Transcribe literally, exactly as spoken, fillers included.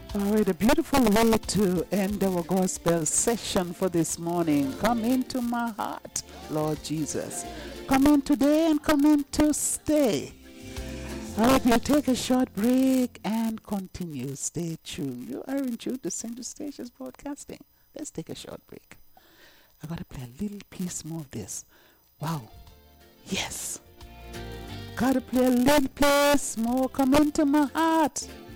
All right, a beautiful way to end our gospel session for this morning. Come into my heart, Lord Jesus. Come in today and come in to stay. All right, we'll take a short break and continue. Stay tuned. You are in tune to Central Stations Broadcasting. Let's take a short break. I gotta play a little piece more of this. Wow. Yes. Gotta play a little piece more. Come into my heart.